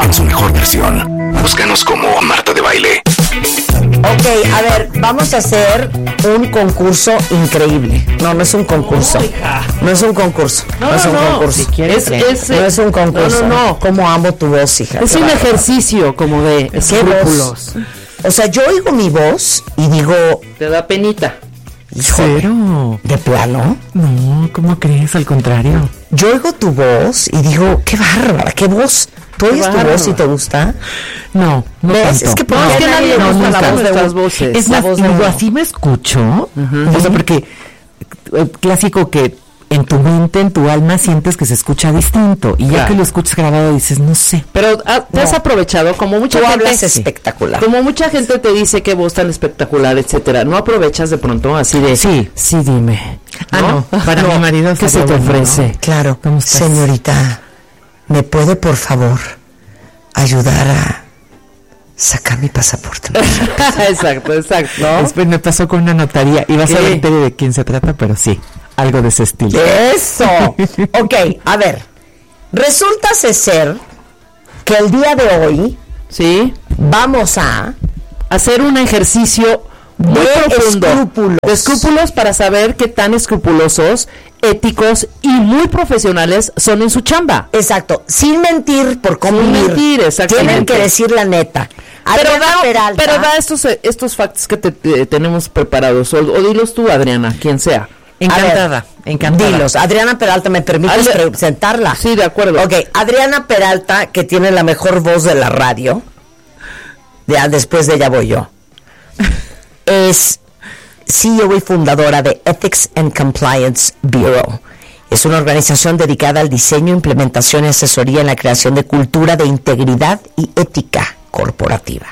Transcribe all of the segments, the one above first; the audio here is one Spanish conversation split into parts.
en su mejor versión. Búscanos como Marta de Baile. Ok, a ver, vamos a hacer un concurso increíble. No es un concurso. No es un concurso. No es un concurso. Si quieres, no es un concurso. No. Cómo amo tu voz, hija. Es un ejercicio como de escrúpulos. O sea, yo oigo mi voz y digo... Te da penita. Híjole, Cero. ¿de plano? No, ¿cómo crees? Al contrario. Yo oigo tu voz y digo, qué bárbara, qué voz. ¿Tú oyes tu voz y te gusta? No ¿Ves? tanto. Es que por No, es que nadie nos gusta gusta la voz de nuestras voces. Es la más, voz de digo, uno. así me escucho. O sea, porque clásico que en tu mente, en tu alma, sientes que se escucha distinto. Y ya Claro. que lo escuchas grabado dices, no sé. Pero te has aprovechado, como mucha Tú gente... hablas espectacular. Como mucha gente te dice qué voz tan espectacular, etcétera. ¿No aprovechas de pronto así de... Sí, dime. ¿No? Para mi marido ¿Qué está se te bueno, ofrece? ¿no? Claro, ¿Cómo estás? señorita, ¿me puede por favor ayudar a sacar mi pasaporte? Exacto. ¿No? Después me pasó con una notaría y vas ¿Qué? a ver Tere, de quién se trata, pero sí, algo de ese estilo. ¡Eso! Ok, a ver, resulta ser que el día de hoy Sí. vamos a Hacer un ejercicio muy De profundo. escrúpulos. De escrúpulos para saber qué tan escrupulosos, éticos y muy profesionales son en su chamba. exacto, sin mentir por Sin convivir. mentir, exactamente. Tienen que decir la neta. Pero Adriana Peralta, da estos facts que te tenemos preparados. O dilos tú, Adriana, quien sea. Encantada. dilos. Adriana Peralta, ¿me permites presentarla? Sí, de acuerdo. Ok, Adriana Peralta, que tiene la mejor voz de la radio. Después de ella voy yo. Es CEO y fundadora de Ethics and Compliance Bureau. Es una organización dedicada al diseño, implementación y asesoría en la creación de cultura de integridad y ética corporativa.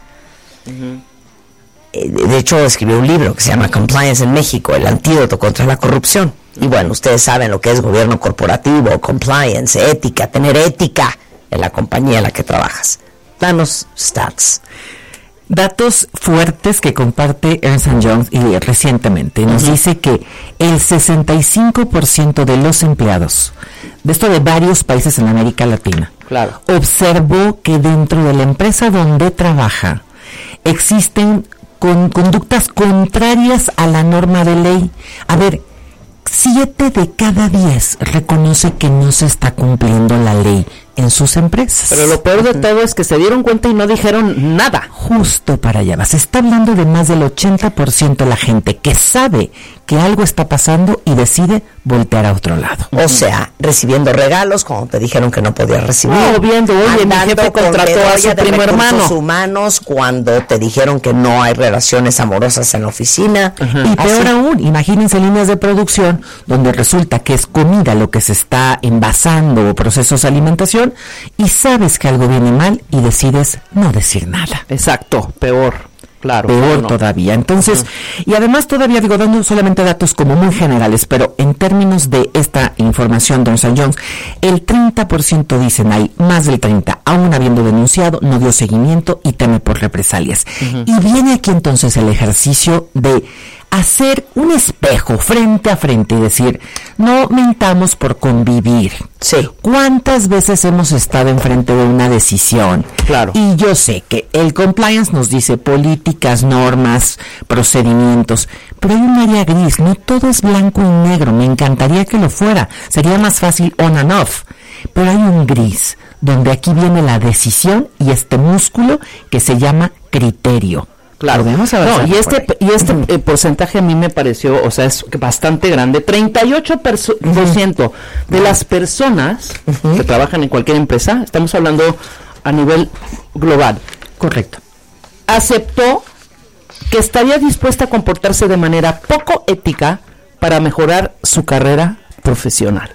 De hecho, escribió un libro que se llama Compliance en México, el antídoto contra la corrupción. Y bueno, ustedes saben lo que es gobierno corporativo, compliance, ética, tener ética en la compañía en la que trabajas. Danos stats. Datos fuertes que comparte Ernst & Young y recientemente nos dice que el 65% de los empleados de esto de varios países en América Latina Claro. observó que dentro de la empresa donde trabaja existen conductas contrarias a la norma de ley. A ver, 7 de cada 10 reconoce que no se está cumpliendo la ley en sus empresas. Pero lo peor de todo es que se dieron cuenta y no dijeron nada. Justo para allá va. Se está hablando de más del 80% de la gente que sabe que algo está pasando y decide voltear a otro lado. O sea, recibiendo regalos cuando te dijeron que no podías recibir. No, viendo, oye, mi Andando jefe con contrató a medalla su de primo recursos hermano. humanos cuando te dijeron que no hay relaciones amorosas en la oficina. Y peor aún, imagínense líneas de producción donde resulta que es comida lo que se está envasando o procesos de alimentación y sabes que algo viene mal y decides no decir nada. Exacto, peor. Claro. Peor no. todavía. Entonces, y además todavía digo, dando solamente datos como muy generales, pero en términos de esta información de Ernst & Young, el 30% dicen ahí, más del 30%, aún habiendo denunciado, no dio seguimiento y teme por represalias. Y viene aquí entonces el ejercicio de hacer un espejo frente a frente y decir, no mentamos por convivir. Sí. ¿Cuántas veces hemos estado enfrente de una decisión? Claro. Y yo sé que el compliance nos dice políticas, normas, procedimientos, pero hay un área gris, no todo es blanco y negro, me encantaría que lo fuera, sería más fácil on and off, pero hay un gris, donde aquí viene la decisión y este músculo que se llama criterio. Claro. Podemos No, avanzar y este porcentaje a mí me pareció, o sea, es bastante grande. 38% de las personas que trabajan en cualquier empresa, estamos hablando a nivel global, Correcto. aceptó que estaría dispuesta a comportarse de manera poco ética para mejorar su carrera profesional.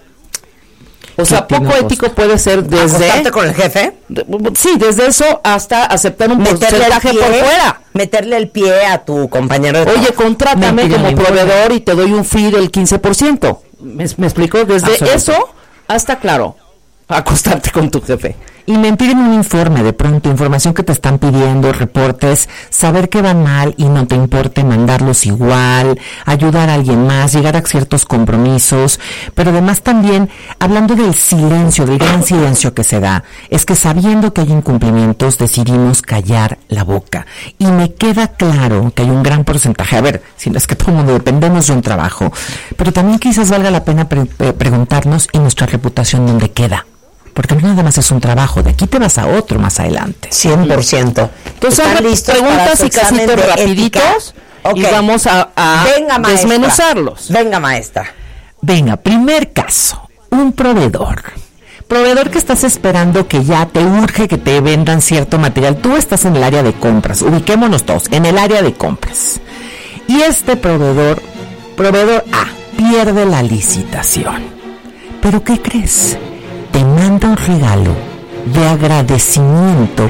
O sea, ¿Qué poco tiene ético puede ser desde... ¿Acostarte con el jefe? Sí, desde eso hasta aceptar un porcentaje por fuera. Meterle el pie a tu compañero de Oye, trabajo. contrátame Mentir en como el informe. proveedor y te doy un fee del 15%. ¿Me explico? Desde Absoluto. eso hasta, claro, acostarte con tu jefe. y me piden un informe, de pronto, información que te están pidiendo, reportes, saber que van mal y no te importe mandarlos igual, ayudar a alguien más, llegar a ciertos compromisos, pero además también, hablando del silencio, del gran silencio que se da, es que sabiendo que hay incumplimientos, decidimos callar la boca. Y me queda claro que hay un gran porcentaje, a ver, si no es que todo el mundo dependemos de un trabajo, pero también quizás valga la pena preguntarnos, ¿y nuestra reputación dónde queda? Porque no nada más es un trabajo, de aquí te vas a otro más adelante. 100%. Entonces, preguntas y casitos rapiditos, okay, y vamos a venga, desmenuzarlos. Venga, maestra. Venga, primer caso, un proveedor que estás esperando, que ya te urge que te vendan cierto material. Tú estás en el área de compras, ubiquémonos todos, en el área de compras. Y este proveedor A, pierde la licitación. ¿Pero qué crees? Te manda un regalo de agradecimiento